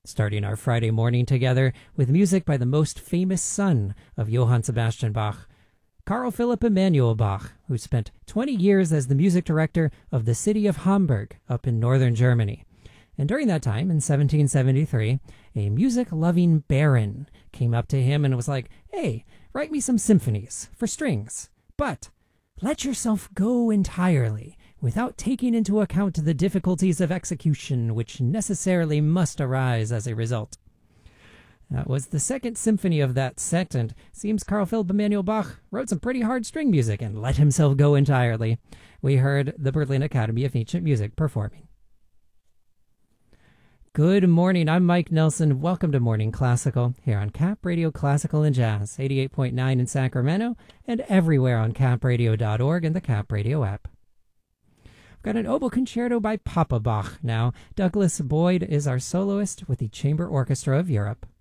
starting our Friday morning together with music by the most famous son of Johann Sebastian Bach, Carl Philipp Emanuel Bach, who spent 20 years as the music director of the city of Hamburg up in northern Germany. And during that time, in 1773, a music-loving baron came up to him and was like, "Hey, write me some symphonies for strings, but let yourself go entirely without taking into account the difficulties of execution which necessarily must arise as a result." That was the second symphony of that set, and seems Carl Philipp Emanuel Bach wrote some pretty hard string music and let himself go entirely. We heard the Berlin Academy of Ancient Music performing. Good morning, I'm Mike Nelson. Welcome to Morning Classical here on Cap Radio Classical and Jazz, 88.9 in Sacramento and everywhere on capradio.org and the Cap Radio app. I've got an oboe concerto by Papa Bach now. Douglas Boyd is our soloist with the Chamber Orchestra of Europe.